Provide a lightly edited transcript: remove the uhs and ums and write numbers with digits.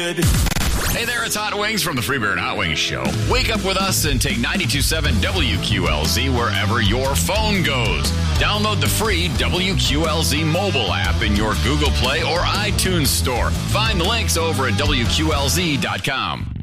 good. Hey there, it's Hot Wings from the Free Beer and Hot Wings Show. Wake up with us and take 92.7 WQLZ wherever your phone goes. Download the free WQLZ mobile app in your Google Play or iTunes store. Find the links over at WQLZ.com.